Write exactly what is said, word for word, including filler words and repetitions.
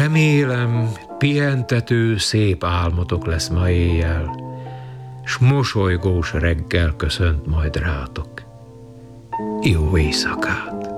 Remélem, pihentető, szép álmotok lesz ma éjjel, s mosolygós reggel köszönt majd rátok. Jó éjszakát!